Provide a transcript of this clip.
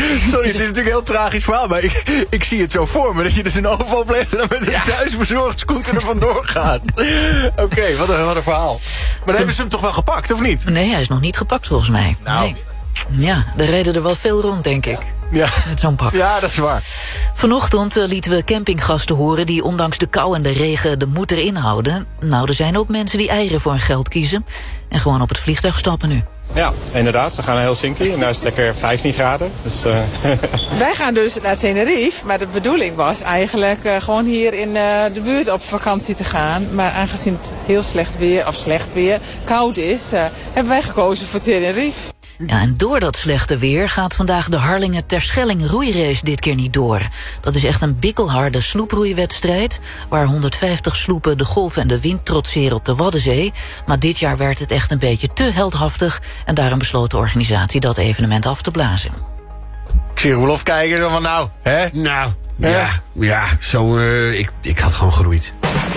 Sorry, het is natuurlijk een heel tragisch verhaal, maar ik zie het zo voor me. Dat je dus een oven oplegt en dan met een thuisbezorgd scooter er vandoor gaat. Oké, wat een verhaal. Maar dan hebben ze hem toch wel gepakt, of niet? Nee, hij is nog niet gepakt volgens mij. Nou. Nee. Ja, er reden er wel veel rond, denk ik. Ja. Met zo'n pak. Ja, dat is waar. Vanochtend lieten we campinggasten horen die ondanks de kou en de regen de moed erin houden. Nou, er zijn ook mensen die eieren voor hun geld kiezen en gewoon op het vliegtuig stappen nu. Ja, inderdaad. We gaan naar Helsinki en daar is het lekker 15 graden. Dus, Wij gaan dus naar Tenerife, maar de bedoeling was eigenlijk gewoon hier in de buurt op vakantie te gaan. Maar aangezien het heel slecht weer, koud is, hebben wij gekozen voor Tenerife. Ja, en door dat slechte weer gaat vandaag de Harlingen Terschelling roeirace dit keer niet door. Dat is echt een bikkelharde sloeproeiwedstrijd, waar 150 sloepen de golven en de wind trotseren op de Waddenzee. Maar dit jaar werd het echt een beetje te heldhaftig en daarom besloot de organisatie dat evenement af te blazen. Ik zie Roelof kijken van nou, hè? Nou, ja, zo, ik had gewoon geroeid.